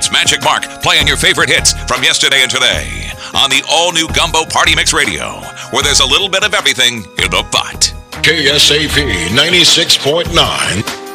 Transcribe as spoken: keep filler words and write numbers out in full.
It's Magic Mark playing your favorite hits from yesterday and today on the all-new Gumbo Party Mix Radio, where there's a little bit of everything in the pot. K S A P ninety-six point nine.